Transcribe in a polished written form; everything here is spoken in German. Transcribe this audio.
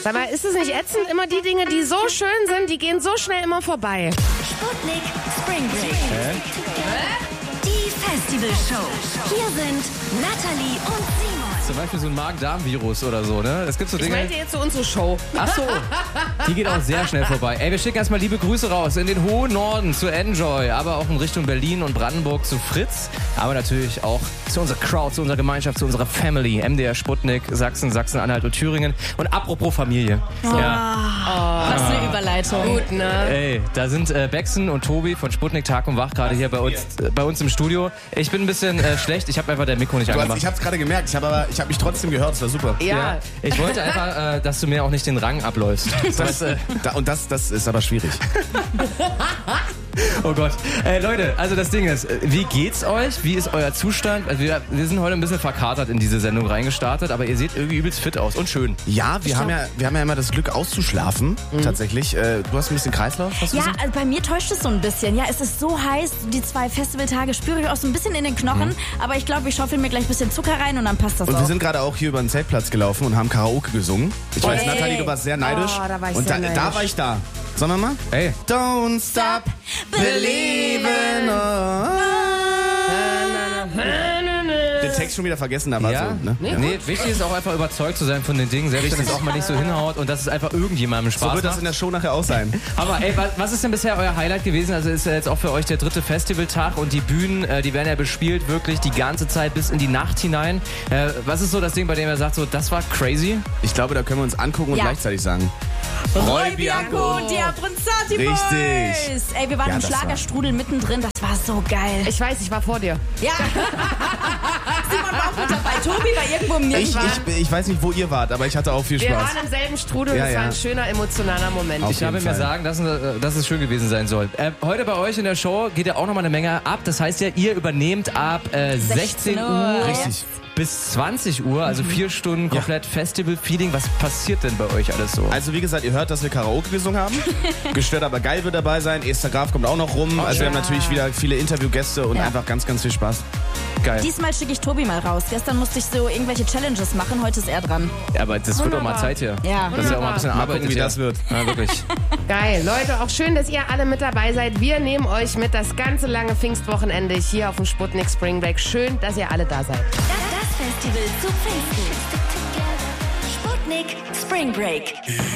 Sag mal, ist es nicht ätzend? Immer die Dinge, die so schön sind, die gehen so schnell immer vorbei. Sputnik Spring Break. Die Festivalshow. Hier sind Natalie und Simon. Zum Beispiel so ein Magen-Darm-Virus oder so, ne? Es gibt so Ich Dinge. meinte jetzt so unsere Show. Ach so, die geht auch sehr schnell vorbei. Ey, wir schicken erstmal liebe Grüße raus in den hohen Norden zu Enjoy, aber auch in Richtung Berlin und Brandenburg zu Fritz, aber natürlich auch zu unserer Crowd, zu unserer Gemeinschaft, zu unserer Family, MDR Sputnik, Sachsen, Sachsen-Anhalt und Thüringen. Und apropos Familie. Was eine Überleitung. Gut, ne? Ey, da sind Bexen und Tobi von Sputnik Tag und Wach gerade hier bei uns im Studio. Ich bin ein bisschen schlecht, ich habe einfach der Mikro nicht angemacht. Ich hab's gerade gemerkt, ich hab mich trotzdem gehört, das war super. Ja. Ich wollte einfach, dass du mir auch nicht den Rang abläufst. Das ist aber schwierig. Oh Gott. Leute, also das Ding ist, wie geht's euch? Wie ist euer Zustand? Also wir sind heute ein bisschen verkatert in diese Sendung reingestartet, aber ihr seht irgendwie übelst fit aus und schön. Ja, wir haben ja immer das Glück auszuschlafen, tatsächlich. Du hast ein bisschen Kreislauf, was Ja, also bei mir täuscht es so ein bisschen. Ja, es ist so heiß, die 2 Festivaltage spüre ich auch so ein bisschen in den Knochen, aber ich glaube, ich schaufel mir gleich ein bisschen Zucker rein und dann passt das Und auch. wir sind gerade auch hier über den Zeltplatz gelaufen und haben Karaoke gesungen. Ich weiß, Ey. Nathalie, du warst sehr neidisch. Oh, da war ich und sehr da neidisch. war ich da. Sollen wir mal? Ey. Don't stop believing. Den Text schon wieder vergessen, aber Ja, so, ne? nee, wichtig ist auch einfach überzeugt zu sein von den Dingen, selbst wenn es auch mal nicht so hinhaut und dass es einfach irgendjemandem So Spaß wird das macht. in der Show nachher auch sein. Aber ey, was ist denn bisher euer Highlight gewesen? Also ist ja jetzt auch für euch der 3. Festivaltag und die Bühnen, die werden ja bespielt wirklich die ganze Zeit bis in die Nacht hinein. Was ist so das Ding, bei dem ihr sagt, so, das war crazy? Ich glaube, da können wir uns angucken und Ja. gleichzeitig sagen. Roy Bianco und die Abronzati Boys. Richtig. Ey, wir waren Ja, im das Schlagerstrudel mittendrin, das war so geil. Ich weiß, ich war vor dir. Ja. Simon war auch mit dabei. Tobi war irgendwo im Nirgendwo. Ich weiß nicht, wo ihr wart, aber ich hatte auch viel Wir Spaß. waren im selben Strudel, Ja, das war ja. ein schöner, emotionaler Moment. Auf Ich habe jeden mir Fall. sagen, dass es schön gewesen sein soll. Heute bei euch in der Show geht ja auch nochmal eine Menge ab. Das heißt ja, ihr übernehmt ab 16 Uhr Richtig. bis 20 Uhr, also 4 Stunden komplett Festival-Feeling. Was passiert denn bei euch alles so? Also wie gesagt, ihr hört, dass wir Karaoke gesungen haben. Gestört aber geil wird dabei sein. Esther Graf kommt auch noch rum. Also wir haben natürlich wieder viele Interviewgäste und einfach ganz, ganz viel Spaß. Geil. Diesmal schicke ich Tobi mal raus. Gestern musste ich so irgendwelche Challenges machen, heute ist er dran. Ja, aber das wird auch mal Zeit hier. Ja. Das ist ja auch mal ein bisschen Mal Arbeit. gucken, wie das wird. Ja, wirklich. Geil. Leute, auch schön, dass ihr alle mit dabei seid. Wir nehmen euch mit das ganze lange Pfingstwochenende hier auf dem Sputnik Spring Break. Schön, dass ihr alle da seid. Das Festival zu Pfingsten. Sputnik Spring Break.